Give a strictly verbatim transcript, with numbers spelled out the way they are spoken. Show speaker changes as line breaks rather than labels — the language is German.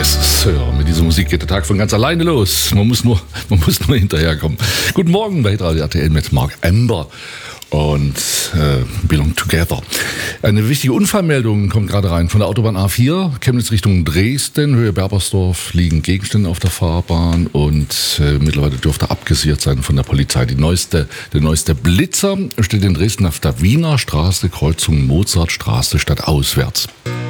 Yes, Sir. Mit dieser Musik geht der Tag von ganz alleine los. Man muss nur, man muss nur hinterherkommen. Guten Morgen bei Radio R T L mit Mark Ember und äh, Belong Together. Eine wichtige Unfallmeldung kommt gerade rein von der Autobahn A vier, Chemnitz Richtung Dresden, Höhe Berbersdorf, liegen Gegenstände auf der Fahrbahn und äh, mittlerweile dürfte abgesichert sein von der Polizei. Die neueste, der neueste Blitzer steht in Dresden auf der Wiener Straße, Kreuzung Mozartstraße stadtauswärts.